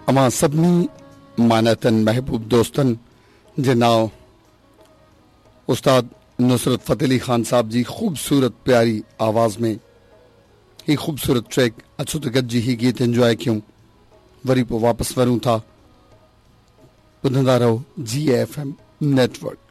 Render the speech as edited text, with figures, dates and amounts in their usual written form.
अमां सभिनी मानतन महबूब दोस्तन जे नाव उस्ताद नुसरत फ़तेह अली ख़ान साहब जी ख़ूबसूरत प्यारी आवाज़ में ही ख़ूबसूरत ट्रैक अछो त गॾिजी ही गीत एंजॉय कयूं। वरी पोइ वापसि वरूं था। ॿुधंदा रहो GFM नेटवर्क।